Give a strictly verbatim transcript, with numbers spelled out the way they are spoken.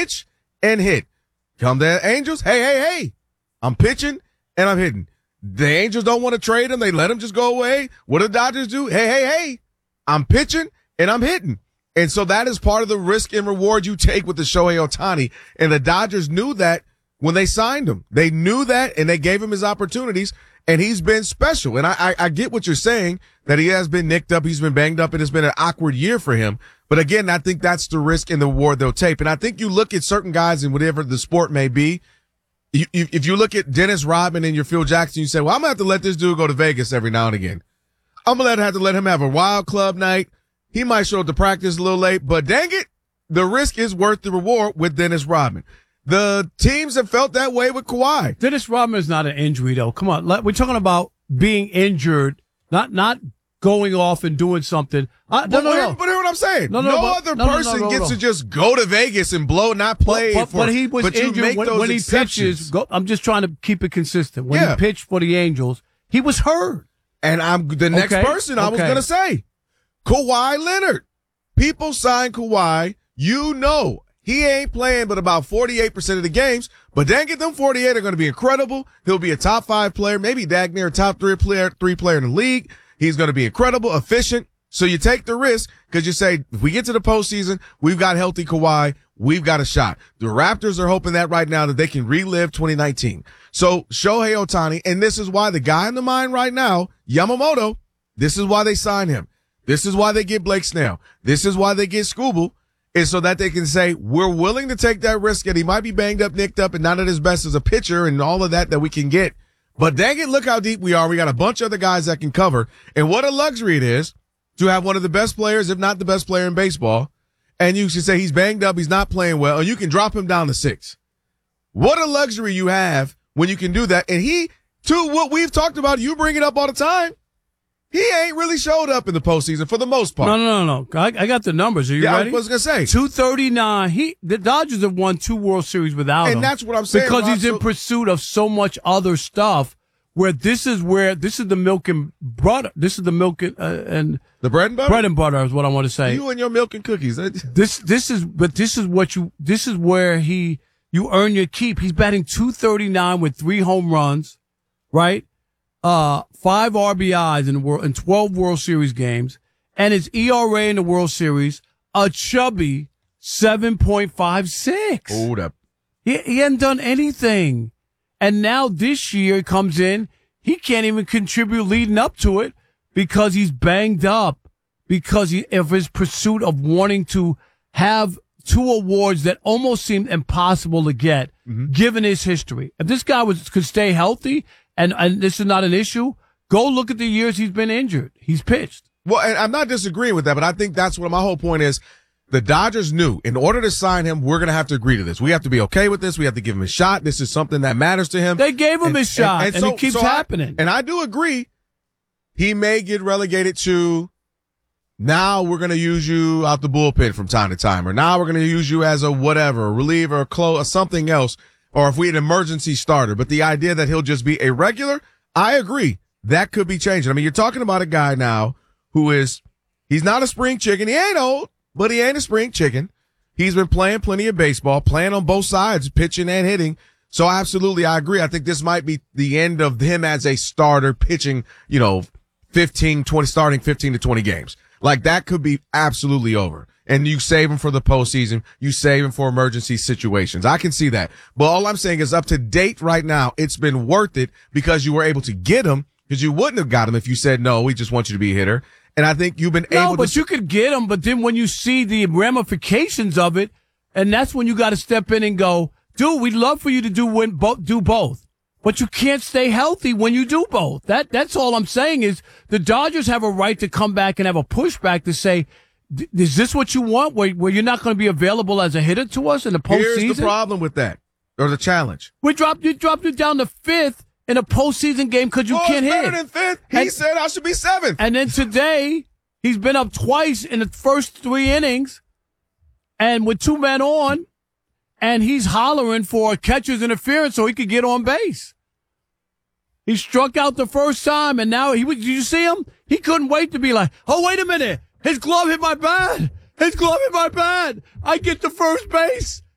pitch and hit. Come the Angels, hey, hey, hey, I'm pitching and I'm hitting. The Angels don't want to trade him. They let him just go away. What do the Dodgers do? Hey, hey, hey, I'm pitching and I'm hitting. And so that is part of the risk and reward you take with the Shohei Ohtani. And the Dodgers knew that when they signed him. They knew that, and they gave him his opportunities, and he's been special. And I, I, I get what you're saying, that he has been nicked up, he's been banged up, and it's been an awkward year for him. But again, I think that's the risk and the reward they'll take. And I think you look at certain guys in whatever the sport may be, you, you, if you look at Dennis Rodman and your Phil Jackson, you say, well, I'm going to have to let this dude go to Vegas every now and again. I'm going to have to let him have a wild club night. He might show up to practice a little late, but dang it, the risk is worth the reward with Dennis Rodman. The teams have felt that way with Kawhi. Dennis Rodman is not an injury, though. Come on. We're talking about being injured, not not going off and doing something. I, no, but, no, no. But hear what I'm saying. No, no, no but, other no, person no, no, no, gets no. to just go to Vegas and blow, not play. But, but, for, but he was but you injured make when, those when he exceptions. pitches. Go, I'm just trying to keep it consistent. When Yeah. he pitched for the Angels, he was hurt. And I'm the next Okay, person I was okay. going to say, Kawhi Leonard. People sign Kawhi. You know he ain't playing but about forty-eight percent of the games, but dang it, them forty-eight are going to be incredible. He'll be a top five player, maybe dag near a top three player, three player in the league. He's going to be incredible, efficient. So you take the risk because you say, if we get to the postseason, we've got healthy Kawhi. We've got a shot. The Raptors are hoping that right now that they can relive twenty nineteen. So Shohei Ohtani, and this is why the guy in the mind right now, Yamamoto, this is why they sign him. This is why they get Blake Snell. This is why they get Scooble, is so that they can say, we're willing to take that risk, and he might be banged up, nicked up, and not at his best as a pitcher and all of that that we can get. But dang it, look how deep we are. We got a bunch of other guys that can cover. And what a luxury it is to have one of the best players, if not the best player in baseball. And you should say he's banged up, he's not playing well, and you can drop him down to six. What a luxury you have when you can do that. And he, to what we've talked about, you bring it up all the time, he ain't really showed up in the postseason for the most part. No, no, no, no. I, I got the numbers. Are you yeah, ready? I was going to say. two thirty-nine. He, the Dodgers have won two World Series without him. And that's what I'm saying. Because Rob, he's in so- pursuit of so much other stuff, where this is where, this is the milk and butter. This is the milk and, uh, and The bread and butter? bread and butter is what I want to say. You and your milk and cookies. This, this is, but this is what you, this is where he, you earn your keep. He's batting two thirty-nine with three home runs, right? Uh, five R B Is in the world, in twelve World Series games, and his E R A in the World Series, a chubby seven point five six. Hold up. He, he hadn't done anything. And now this year he comes in, he can't even contribute leading up to it because he's banged up, because he, of his pursuit of wanting to have two awards that almost seemed impossible to get, mm-hmm. given his history. If this guy was could stay healthy, and, and this is not an issue, go look at the years he's been injured. He's pitched. Well, and I'm not disagreeing with that, but I think that's what my whole point is. The Dodgers knew in order to sign him, we're going to have to agree to this. We have to be okay with this. We have to give him a shot. This is something that matters to him. They gave him and, his shot, and, and, and so, it keeps so happening. I, and I do agree. He may get relegated to, now we're going to use you out the bullpen from time to time, or now we're going to use you as a whatever, a reliever, a close, or something else, or if we had an emergency starter. But the idea that he'll just be a regular, I agree. That could be changing. I mean, you're talking about a guy now who is, he's not a spring chicken. He ain't old, but he ain't a spring chicken. He's been playing plenty of baseball, playing on both sides, pitching and hitting. So absolutely, I agree. I think this might be the end of him as a starter pitching, you know, fifteen, twenty, starting fifteen to twenty games. Like that could be absolutely over. And you save him for the postseason. You save him for emergency situations. I can see that. But all I'm saying is up to date right now, it's been worth it because you were able to get him, because you wouldn't have got him if you said, no, we just want you to be a hitter. And I think you've been no, able but to. you could get him, but then when you see the ramifications of it, and that's when you got to step in and go, dude, we'd love for you to do win, bo- do both. But you can't stay healthy when you do both. That That's all I'm saying is the Dodgers have a right to come back and have a pushback to say, is this what you want, where, where you're not going to be available as a hitter to us in the postseason? Here's the problem with that, or the challenge. We dropped you, dropped you down to fifth in a postseason game because you well, can't it's hit. Better than fifth. He and, said I should be seventh. And then today, he's been up twice in the first three innings, and with two men on, and he's hollering for a catcher's interference so he could get on base. He struck out the first time, and now he was. Did you see him? He couldn't wait to be like, "Oh, wait a minute! His glove hit my bat. His glove hit my bat. I get to first base."